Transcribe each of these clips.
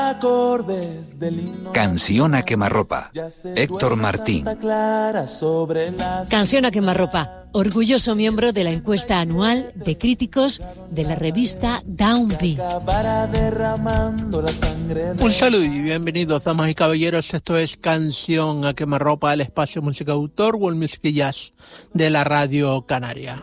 acordes del himno. Canción a quemarropa, Héctor Martín. Canción a quemarropa, orgulloso miembro de la encuesta anual de críticos de la revista Downbeat. Un saludo y bienvenidos, damas y caballeros. Esto es Canción a quemarropa, el espacio música autor, World Music y Jazz de la Radio Canaria.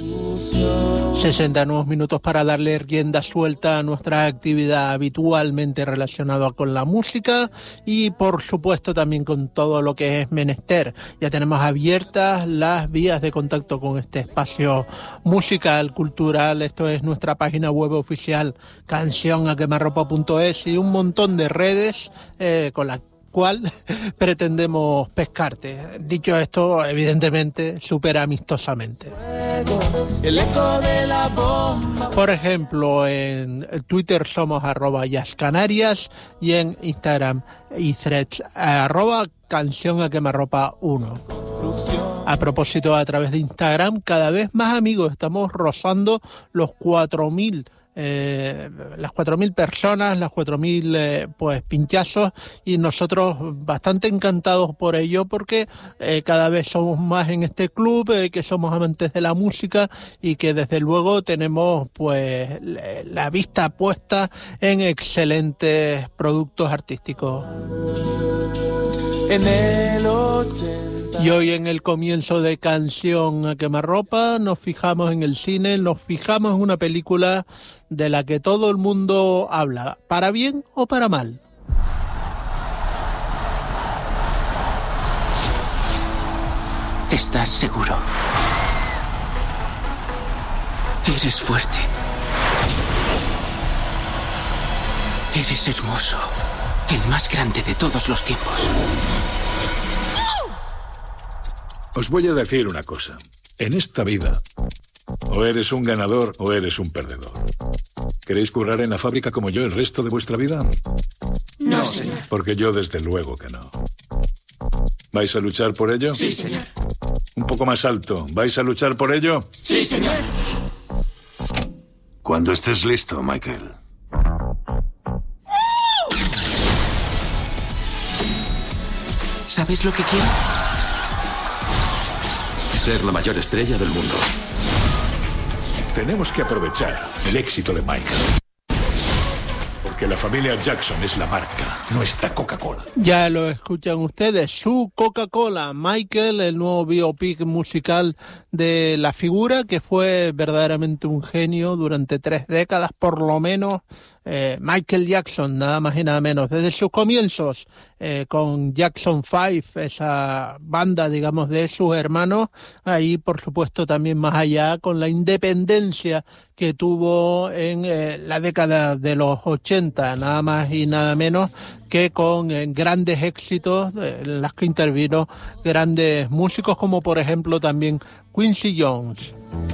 60 nuevos minutos para darle rienda suelta a nuestra actividad habitualmente relacionada con la música y por supuesto también con todo lo que es menester. Ya tenemos abiertas las vías de contacto con este espacio musical, cultural. Esto es nuestra página web oficial cancionaquemarropa.es y un montón de redes con la cual pretendemos pescarte. Dicho esto, evidentemente, súper amistosamente. Por ejemplo, en Twitter somos @jazzcanarias y en Instagram y Threads @cancionaquemarropa1. A propósito, a través de Instagram, cada vez más amigos, estamos rozando los 4.000 las 4.000 personas, las 4.000 pues pinchazos, y nosotros bastante encantados por ello, porque cada vez somos más en este club, que somos amantes de la música y que desde luego tenemos pues la vista puesta en excelentes productos artísticos. En el 80. Y hoy en el comienzo de Canción a quemarropa nos fijamos en el cine, nos fijamos en una película de la que todo el mundo habla, para bien o para mal. ¿Estás seguro? Eres fuerte. Eres hermoso. El más grande de todos los tiempos. Os voy a decir una cosa. En esta vida, o eres un ganador o eres un perdedor. ¿Queréis currar en la fábrica como yo el resto de vuestra vida? No, señor. Porque yo desde luego que no. ¿Vais a luchar por ello? Sí, señor. Un poco más alto. ¿Vais a luchar por ello? Sí, señor. Cuando estés listo, Michael. ¿Sabes lo que quiero? Ser la mayor estrella del mundo. Tenemos que aprovechar el éxito de Michael. Porque la familia Jackson es la marca, nuestra Coca-Cola. Ya lo escuchan ustedes, su Coca-Cola, Michael, el nuevo biopic musical de la figura que fue verdaderamente un genio durante 3 décadas, por lo menos. Michael Jackson, nada más y nada menos, desde sus comienzos con Jackson 5, esa banda, digamos, de sus hermanos, ahí por supuesto también más allá con la independencia que tuvo en la década de los 80, nada más y nada menos que con grandes éxitos en las que intervino grandes músicos como por ejemplo también Quincy Jones.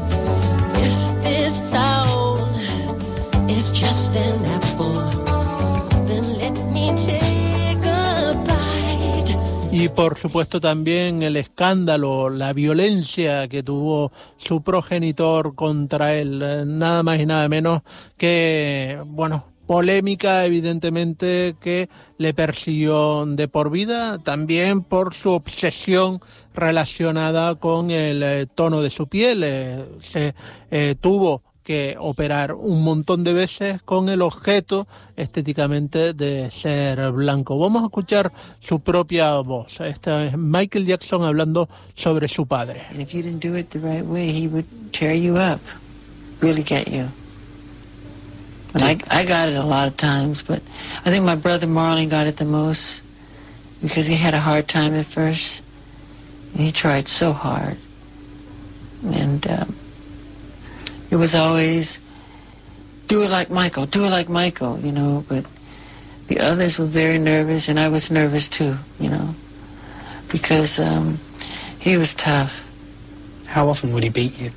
It's just an apple, then let me take a bite. Y por supuesto también el escándalo, la violencia que tuvo su progenitor contra él, nada más y nada menos que, bueno, polémica evidentemente que le persiguió de por vida, también por su obsesión relacionada con el tono de su piel. Se tuvo que operar un montón de veces con el objeto estéticamente de ser blanco. Vamos a escuchar su propia voz. Esta es Michael Jackson hablando sobre su padre. And if you didn't do it the right way, he would tear you up, really get you. And I got it a lot of times, but I think my brother Marlon got it the most because he had a hard time at first. And he tried so hard. And it was always, do it like Michael, you know, but the others were very nervous, and I was nervous too, you know, because he was tough. How often would he beat you?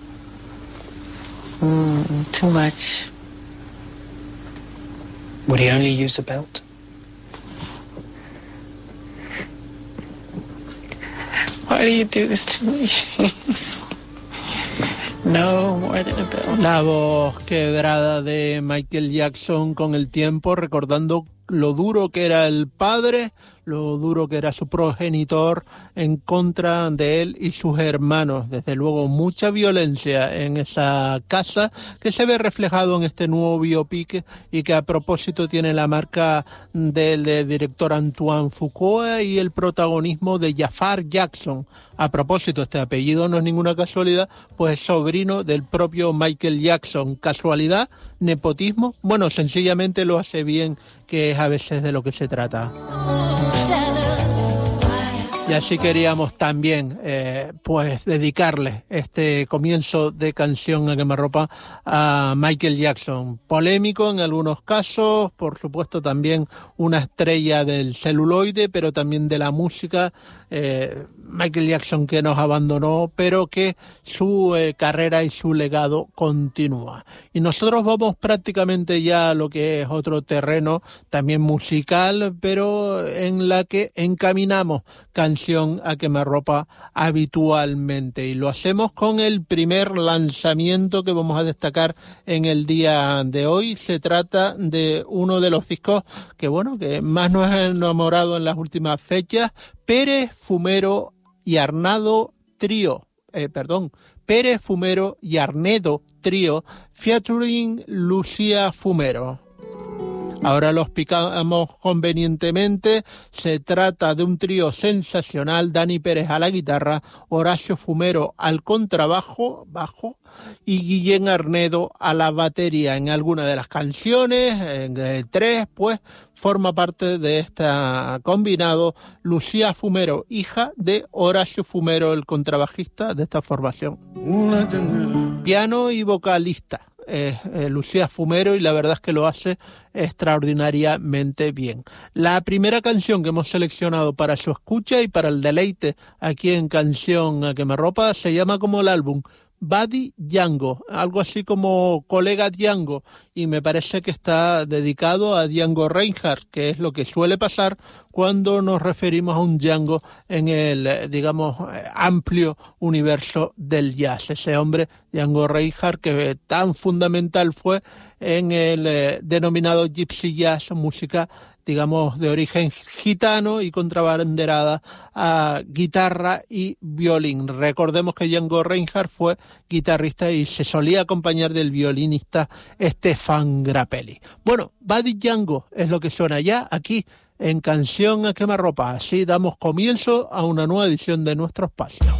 Too much. Would he only use a belt? Why do you do this to me? No, more than a belt. La voz quebrada de Michael Jackson con el tiempo, recordando lo duro que era el padre, lo duro que era su progenitor en contra de él y sus hermanos. Desde luego, mucha violencia en esa casa que se ve reflejado en este nuevo biopic y que a propósito tiene la marca del director Antoine Fuqua y el protagonismo de Jafar Jackson. A propósito, este apellido no es ninguna casualidad, pues es sobrino del propio Michael Jackson. ¿Casualidad? ¿Nepotismo? Bueno, sencillamente lo hace bien, que es a veces de lo que se trata. Y así queríamos también pues dedicarle este comienzo de Canción a Quemarropa a Michael Jackson. Polémico en algunos casos, por supuesto también una estrella del celuloide, pero también de la música. Michael Jackson, que nos abandonó, pero que su carrera y su legado continúa. Y nosotros vamos prácticamente ya a lo que es otro terreno también musical, pero en la que encaminamos Canción a Quemarropa habitualmente, y lo hacemos con el primer lanzamiento que vamos a destacar en el día de hoy. Se trata de uno de los discos que más nos ha enamorado en las últimas fechas, Pérez Fumero y Arnedo Trío, Pérez Fumero y Arnedo Trío, featuring Lucía Fumero. Ahora lo explicamos convenientemente. Se trata de un trío sensacional: Dani Pérez a la guitarra, Horacio Fumero al contrabajo, bajo, y Guillén Arnedo a la batería. En alguna de las canciones, en el 3, pues, forma parte de este combinado Lucía Fumero, hija de Horacio Fumero, el contrabajista de esta formación. Piano y vocalista. Lucía Fumero, y la verdad es que lo hace extraordinariamente bien. La primera canción que hemos seleccionado para su escucha y para el deleite aquí en Canción a Quemarropa se llama como el álbum, Buddy Django, algo así como Colega Django, y me parece que está dedicado a Django Reinhardt, que es lo que suele pasar cuando nos referimos a un Django en el, digamos, amplio universo del jazz. Ese hombre, Django Reinhardt, que tan fundamental fue en el denominado Gypsy Jazz, música, digamos, de origen gitano y contrabanderada a guitarra y violín. Recordemos que Django Reinhardt fue guitarrista y se solía acompañar del violinista Stefan Grappelli. Bueno, Buddy Django es lo que suena ya aquí en Canción a Quemarropa. Así damos comienzo a una nueva edición de nuestro espacio.